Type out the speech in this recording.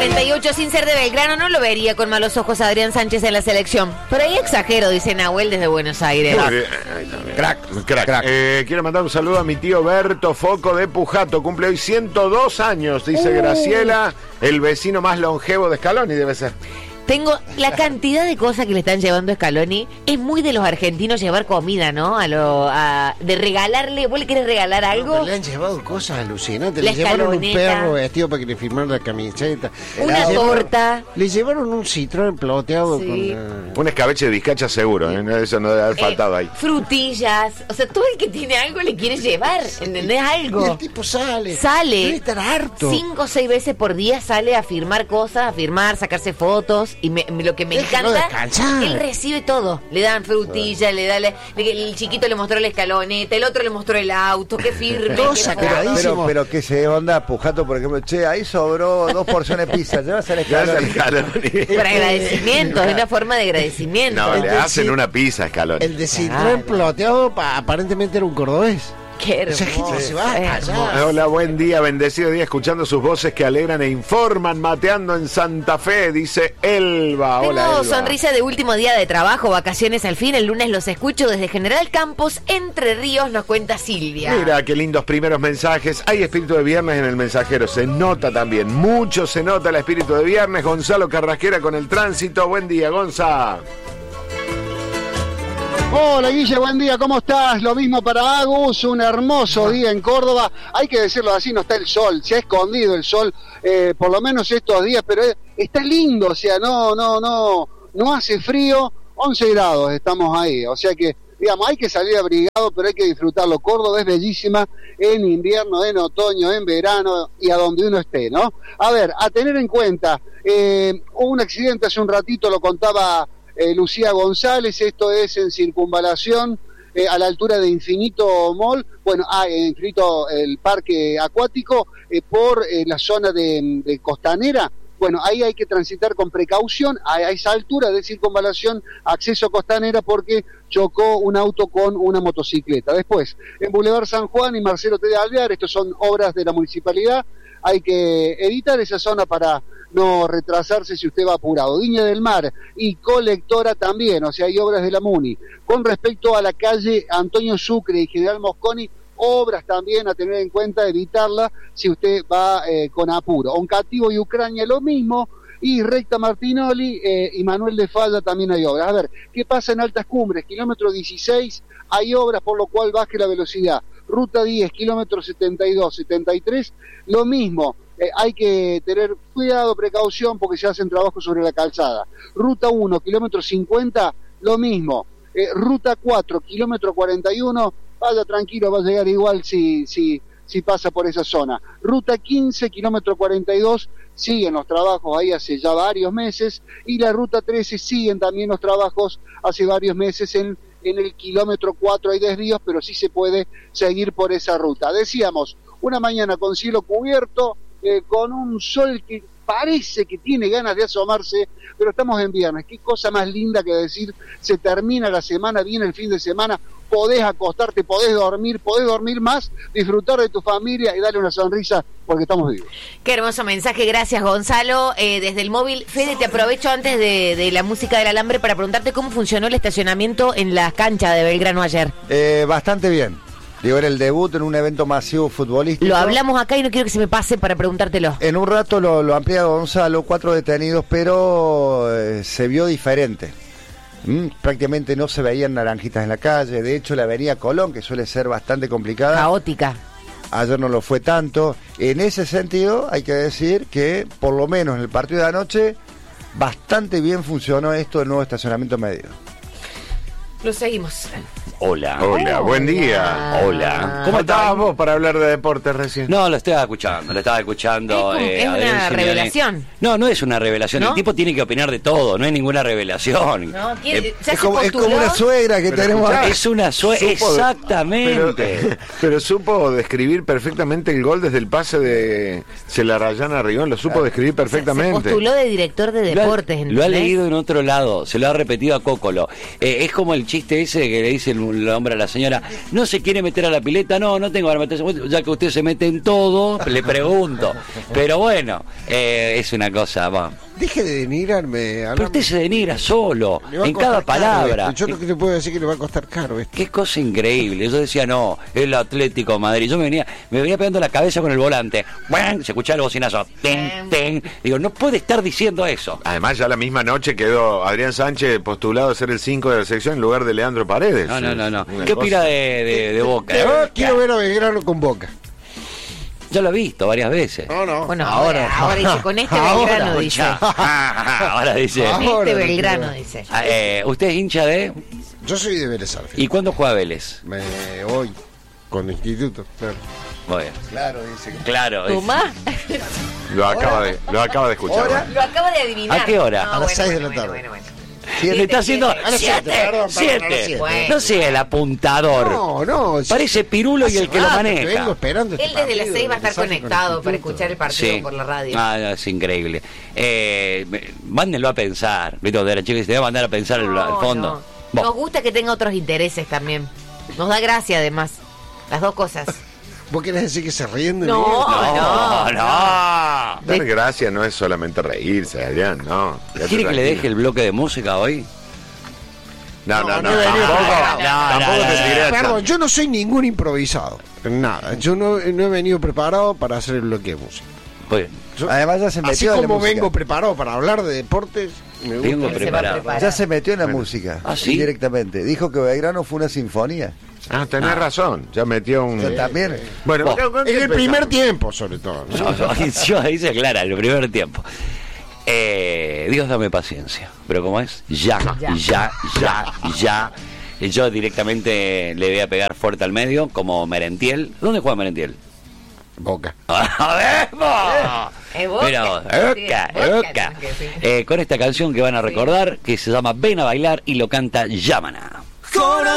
48, sin ser de Belgrano, no lo vería con malos ojos a Adrián Sánchez en la selección. Por ahí exagero, dice Nahuel desde Buenos Aires. Crack. Quiero mandar un saludo a mi tío Berto Foco de Pujato. Cumple hoy 102 años, dice Graciela. El vecino más longevo de Scaloni debe ser. Tengo la cantidad de cosas que le están llevando a Scaloni. Es muy de los argentinos llevar comida, ¿no? De regalarle. ¿Vos le querés regalar algo? Pero le han llevado cosas alucinantes. La le llevaron un escaloneta, perro vestido para que le firmaran la camiseta. una torta. Le llevaron un citrón ploteado Sí. con... Un escabeche de bizcacha seguro, ¿eh? Eso no debe haber faltado ahí. Frutillas. O sea, todo el que tiene algo le quiere llevar. ¿Entendés? Y Algo. el tipo sale. Sale. Debe estar harto. 5 o 6 veces por día sale a firmar cosas, sacarse fotos. Y lo que me Déjalo encanta, descansar. él recibe todo. Le dan frutilla, el chiquito le mostró la escaloneta, el otro le mostró el auto, qué firme. Todo qué sacadísimo. Pero que se onda Pujato, por ejemplo, che, ahí sobró 2 porciones de pizza, llevas al Scaloni. Por agradecimiento, es una forma de agradecimiento. No, le Entonces, hacen una pizza a Scaloni. El de citrón ploteado aparentemente era un cordobés. Qué O sea, hermoso. gente que se va allá. Hola, buen día, bendecido día, escuchando sus voces que alegran e informan, mateando en Santa Fe, dice Elba. Hola, Tengo Elba. sonrisa de último día de trabajo, vacaciones al fin. El lunes los escucho desde General Campos, Entre Ríos, nos cuenta Silvia. Mira, qué lindos primeros mensajes. Hay espíritu de viernes en el mensajero, se nota también. Mucho se nota el espíritu de viernes. Gonzalo Carrasquera con el tránsito. Buen día, Gonza. Hola Guille, buen día, ¿cómo estás? Lo mismo para Agus, un hermoso día en Córdoba. Hay que decirlo así, no está el sol, se ha escondido el sol, por lo menos estos días, pero está lindo, o sea, no hace frío, 11 grados estamos ahí, o sea que, digamos, hay que salir abrigado, pero hay que disfrutarlo. Córdoba es bellísima en invierno, en otoño, en verano y a donde uno esté, ¿no? A ver, a tener en cuenta, hubo un accidente hace un ratito, lo contaba Lucía González, esto es en Circunvalación, a la altura de Infinito Mall, bueno, Infinito, el parque acuático, por la zona de Costanera. Bueno, ahí hay que transitar con precaución a esa altura de Circunvalación, acceso a Costanera, porque chocó un auto con una motocicleta. Después, en Boulevard San Juan y Marcelo T. de Alvear, estos son obras de la municipalidad, hay que evitar esa zona para no retrasarse si usted va apurado. Viña del Mar y Colectora también, o sea, hay obras de la MUNI. Con respecto a la calle Antonio Sucre y General Mosconi, obras también a tener en cuenta, evitarla si usted va con apuro. Oncativo y Ucrania lo mismo, y Recta Martinoli y Manuel de Falla también hay obras. A ver, ¿qué pasa en Altas Cumbres? Kilómetro 16, hay obras por lo cual baje la velocidad. Ruta 10, kilómetro 72, 73, lo mismo. Hay que tener cuidado, precaución, porque se hacen trabajos sobre la calzada. Ruta 1, kilómetro 50, lo mismo. Ruta 4, kilómetro 41, vaya tranquilo, va a llegar igual si pasa por esa zona. Ruta 15, kilómetro 42, siguen los trabajos ahí hace ya varios meses, y la ruta 13 siguen también los trabajos hace varios meses en el kilómetro 4 hay desvíos, pero sí se puede seguir por esa ruta. Decíamos, una mañana con cielo cubierto, con un sol que parece que tiene ganas de asomarse, pero estamos en viernes. Qué cosa más linda que decir, se termina la semana, viene el fin de semana, podés acostarte, podés dormir más, disfrutar de tu familia y darle una sonrisa porque estamos vivos. Qué hermoso mensaje, gracias Gonzalo. Desde el móvil, Fede, te aprovecho antes de la música del alambre para preguntarte cómo funcionó el estacionamiento en las canchas de Belgrano ayer. Bastante bien. Digo, era el debut en un evento masivo futbolístico. Lo hablamos acá y no quiero que se me pase para preguntártelo. En un rato lo amplía Gonzalo, 4 detenidos, pero se vio diferente. Prácticamente no se veían naranjitas en la calle. De hecho, la avenida Colón, que suele ser bastante complicada, Caótica. ayer no lo fue tanto. En ese sentido, hay que decir que, por lo menos en el partido de anoche, bastante bien funcionó esto del nuevo estacionamiento medio. Lo seguimos. Hola, buen día. Hola. ¿Cómo estabas vos para hablar de deportes recién? No, lo estaba escuchando. Es una revelación. No es una revelación. ¿No? El tipo tiene que opinar de todo, no es ninguna revelación. No, Es como una suegra que Pero tenemos. escuchá, Es una exactamente. Pero supo describir perfectamente el gol desde el pase de Celarayán a Rigón, lo supo describir perfectamente. Se postuló de director de deportes. Lo ha ¿entendés? leído en otro lado, se lo ha repetido a Cócolo. Es como el chiste ese que le dice el hombre a la señora, ¿no se quiere meter a la pileta? No tengo ganas de meterse. Ya que usted se mete en todo, le pregunto. Pero bueno, es una cosa, va. Deje de denigrarme. Pero usted se denigra solo, en cada palabra. Yo lo que te puedo decir que le va a costar caro esto. Qué cosa increíble. Yo decía, no, el Atlético de Madrid. Yo me venía pegando la cabeza con el volante. Se escuchaba el bocinazo. Ten, ten. Digo, no puede estar diciendo eso. Además, ya la misma noche quedó Adrián Sánchez postulado a ser el 5 de la sección en lugar de Leandro Paredes. No. ¿Qué opina de Boca? Quiero ver a Belgrano con Boca. Yo lo he visto varias veces. No. Bueno, ahora dice, con este Belgrano dice. Ahora dice. Con este Belgrano dice. ¿Usted es hincha de? Yo soy de Vélez Sarsfield. ¿Y cuándo juega Vélez? Me voy con el instituto, claro. Muy bien. Claro, dice. Claro. ¿Tomás? Lo acaba de escuchar. ¿Hora? Lo acaba de adivinar. ¿A qué hora? A las 6 de la tarde. Bueno. Le está haciendo Siete. 7. Bueno. No sea el apuntador. No. Parece Pirulo y el que lo Vengo maneja. esperando Él desde las 6 va a estar conectado para escuchar el partido por la radio. Es increíble. Mándenlo a pensar. Vito de la chica dice, te voy a mandar a pensar al fondo. No. Nos gusta que tenga otros intereses también. Nos da gracia además. Las dos cosas. ¿Vos querés decir que se ríen de No. mí? Dar gracia no es solamente reírse, Adrián, no. ¿Quiere que le deje el bloque de música hoy? No. No, Tampoco te tiré a Perdón, yo no soy ningún improvisado. Nada. Yo no he venido preparado para hacer el bloque de música. Muy bien. Además ya se Así metió en la como música. vengo preparado para hablar de deportes, me gusta. Vengo Se va a preparado. preparar. Ya se metió en la música. ¿Ah, sí? Directamente. Dijo que Belgrano fue una sinfonía. Tenés razón. Ya metió un. Yo también. Bueno, Vos, ¿con qué En el empezamos? primer tiempo, sobre todo. ¿no? Yo dice clara, el primer tiempo. Dios dame paciencia. Pero ¿cómo es? Ya. Yo directamente le voy a pegar fuerte al medio, como Merentiel. ¿Dónde juega Merentiel? Boca. ¡Vamos! Boca. Pero, Sí, Boca. tenés que decir. Con esta canción que van a recordar, que se llama Ven a bailar y lo canta Yamana.